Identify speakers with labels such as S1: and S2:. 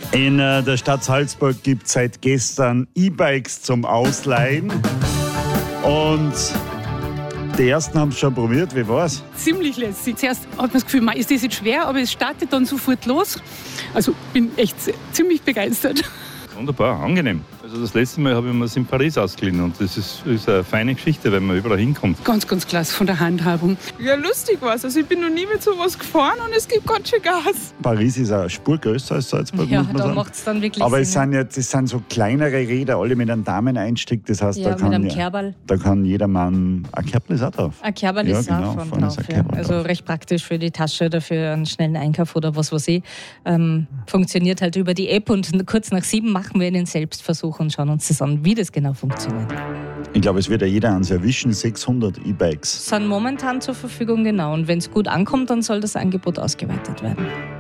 S1: In der Stadt Salzburg gibt es seit gestern E-Bikes zum Ausleihen. Und die ersten haben es schon probiert. Wie war's?
S2: Ziemlich lässig. Zuerst hat man das Gefühl, ist das jetzt schwer, aber es startet dann sofort los. Also bin echt ziemlich begeistert.
S3: Wunderbar, angenehm. Also das letzte Mal habe ich mir das in Paris ausgeliehen und das ist eine feine Geschichte, wenn man überall hinkommt.
S2: Ganz, ganz klasse von der Handhabung.
S4: Ja, lustig war's. Also ich bin noch nie mit sowas gefahren und es gibt ganz schön Gas.
S1: Paris ist eine Spur größer als Salzburg,
S5: Ja,
S1: muss man
S5: da
S1: sagen.
S5: macht es dann wirklich
S1: Aber
S5: Sinn.
S1: es sind so kleinere Räder, alle mit einem Dameneinstieg. Das heißt,
S5: Ja,
S1: da
S5: mit einem
S1: kann,
S5: Kerberl.
S1: da kann jedermann, ein Kerberl ist auch drauf.
S5: Ein Kerberl
S1: Ja,
S5: ist
S1: genau,
S5: auch von
S1: vorne ist
S5: drauf.
S1: ein
S5: Ja.
S1: Kerberl
S5: Also
S1: drauf.
S5: recht praktisch für die Tasche oder für einen schnellen Einkauf oder was weiß ich. Funktioniert halt über die App und kurz nach 7 machen wir einen Selbstversuch und schauen uns das an, wie das genau funktioniert.
S1: Ich glaube, es wird ja jeder ans erwischen. 600 E-Bikes.
S5: Sind momentan zur Verfügung, genau. Und wenn es gut ankommt, dann soll das Angebot ausgeweitet werden.